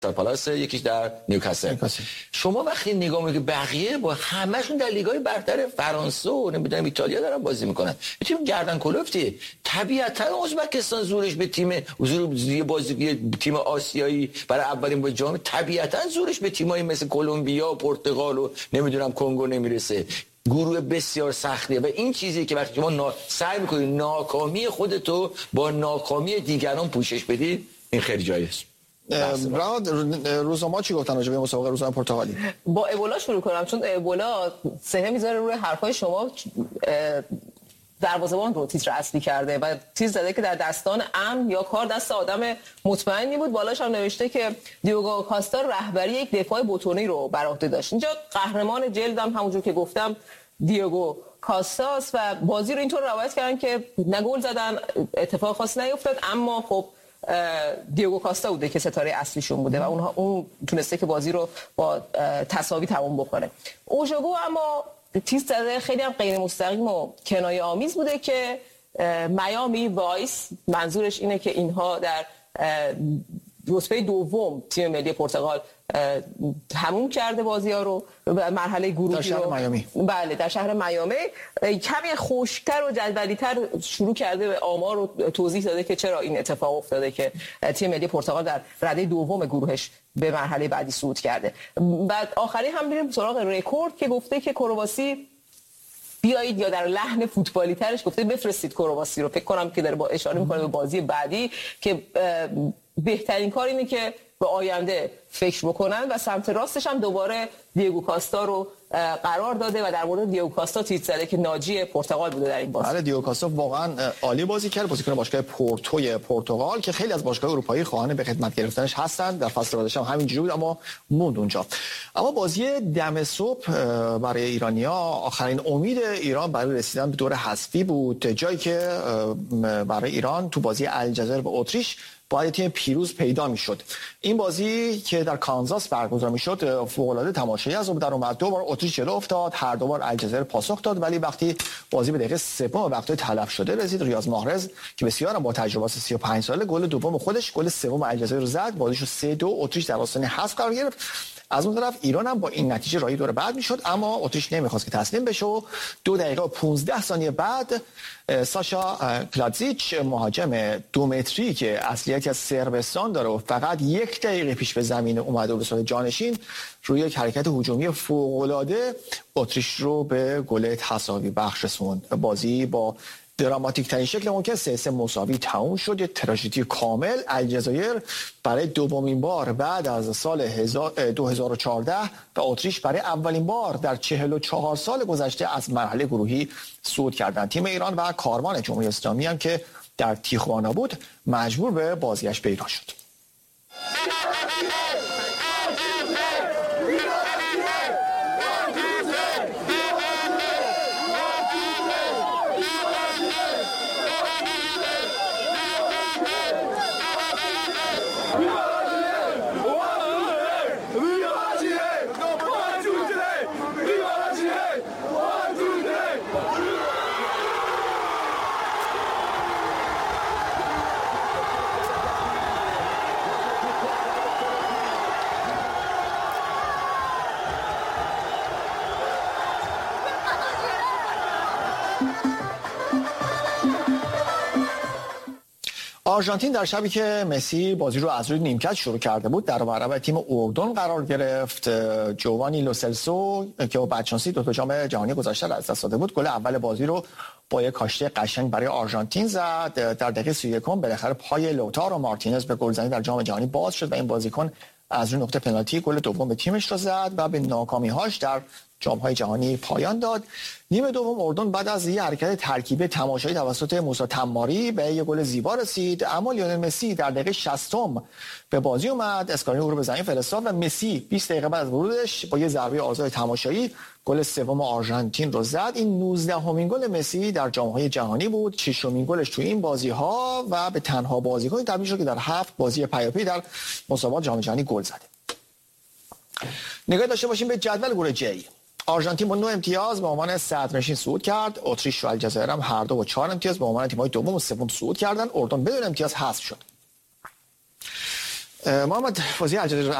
پالاس، یکیش در نیوکاسل. شما وقتی نگاه میکنید بقیه با همشون در لیگ‌های برتر فرانسه و نمیدونم ایتالیا دارن بازی میکنن. تیم گردن کلفتی. طبیعتا ازبکستان زورش به تیم آسیایی برای اولین بار جام، طبیعتا زورش به تیمایی مثل کلمبیا و پرتغال و نمیدونم کنگو نمیرسه. گروه بسیار سختیه و این چیزی که وقتی شما سعی میکنید ناکامی خودتو با ناکامی دیگران پوشش بدید، این خیلی جایی است. روزنامه‌ها چی گفتن راجع به مسابقه روزنامه پرتغالی؟ با ابولا شروع کنم، چون ابولا سهه میذاره روی حرفای شما. دروازه‌بان رو تیتر اصلی کرده و تیتر زده که در دستان امن یا کار دست آدم مطمئنی بود. بالاش هم نوشته که دیوگو کاستا رهبری یک دفاع بوتونی رو بر عهده داشت. اینجا قهرمان جلدم همونجور که گفتم دیوگو کاستاس و بازی رو اینطور روایت کردن که نه گل زدن، اتفاق خاصی نیفتاد، اما خب دیوگو کاستا بوده که ستاره اصلیشون بوده و اون تونسته که بازی رو با تساوی تموم بکنه. اوژوگو اما تیز زده خیلی هم غیر مستقیم و کنایه آمیز بوده که میامی وایس، منظورش اینه که اینها در رتبه دوم تیم ملی پرتغال تموم کرده بازی‌ها رو، مرحله گروهی رو میامی. بله در شهر میامی کمی خشک‌تر و جدولی‌تر شروع کرده به آمار رو توضیح داده که چرا این اتفاق افتاده که تیم ملی پرتغال در رده دوم گروهش به مرحله بعدی صعود کرده. بعد آخری هم بریم سراغ رکورد که گفته که کرواسی بیایید، یا در لحن فوتبالی ترش گفته بفرستید کرواسی رو. فکر کنم که داره با اشاره میکنه به بازی بعدی که بهترین کار اینه که به آینده فکر بکنن و سمت راستش هم دوباره دیوگو کاستا رو قرار داده و در مورد دیوگو کاستا تیتر زده که ناجی پرتغال بوده در این بازی. بله دیوگو کاستا واقعا عالی بازی کرد، بازیکن باشگاه پورتوی پرتغال که خیلی از باشگاه اروپایی خواهان به خدمت گرفتنش هستند. در فصل بعدش هم همینجوری بود اما موند اونجا. اما بازی دم صبح برای ایرانی‌ها آخرین امید ایران برای رسیدن به دور حذفی بود، جایی که برای ایران تو بازی الجزایر با اتریش باید تیم پیروز پیدا میشد. این بازی که در کانزاس برگزار میشد فوق‌العاده تماشایی از در اومد. دو بار اتریش جلو افتاد، هر دو بار الجزایر پاسخ داد، ولی وقتی بازی به دقیقه سوم وقتی تلف شده رسید، ریاض محرز که بسیار با تجربه 35 ساله گل دوم خودش، گل سوم الجزایر رو زد، بازیشو 3-2 اتریش در آستانه حذف قرار گرفت. از اون طرف ایران هم با این نتیجه راهی دور بعد میشد، اما اتریش نمیخواست که تسلیم بشه و 2 دقیقه و 15 ثانیه بعد ساشا کلادزیچ، مهاجم 2 متری که اصلیتی از صربستان داره و فقط 1 دقیقه پیش به زمین اومده و به صورت جانشین، روی یک حرکت هجومی فوق‌العاده اتریش رو به گل تساوی بخش رسوند. بازی با دراماتیک ترین شکل ممکن 3-3 مساوی تموم شد. یه تراژدی کامل. الجزایر برای دومین بار بعد از سال 2014 و اتریش برای اولین بار در 44 سال گذشته از مرحله گروهی صعود کردند. تیم ایران و کاروان جمهوری اسلامی هم که در تیخوانا بود مجبور به بازگشت به ایران شد. آرژانتین در شبی که مسی بازی رو از روی نیمکت شروع کرده بود در برابر تیم اردن قرار گرفت. جوانی لوسلسو که با بدشانسی 2 جام جهانی گذشته از دست داده بود، گل اول بازی رو با یک کاشته قشنگ برای آرژانتین زد. در دقیقه 31 بالاخره پای لوتارو مارتینز به گلزنی در جام جهانی باز شد و این بازیکن از روی نقطه پنالتی گل دوم به تیمش رو زد و به ناکامی‌هاش در جام‌های جهانی پایان داد. نیمه دوم اردن بعد از یه حرکت ترکیبی تماشایی توسط موسی تماری به یه گل زیبا رسید، اما لیونل مسی در دقیقه 60 به بازی اومد، اسکارینیو رو به زمین فرستاد و مسی 20 دقیقه بعد از ورودش با یه ضربه آزاد تماشایی گل سوم آرژانتین رو زد. این 19مین گل مسی در جام‌های جهانی بود، 6مین گلش توی این بازی‌ها و به تنها بازیکن تبدیل شد که در 7 بازی پیاپی در مسابقات جام جهانی گل زده. نگاه داشته باشیم به جدول گروه جی. آرژانتین با 9 امتیاز به عنوان صدرنشین صعود کرد. اتریش و الجزایر هم هر دو با 4 امتیاز به عنوان تیم‌های دوم و سوم صعود کردند. اردن بدون امتیاز حذف شد. محمد بازی الجزایر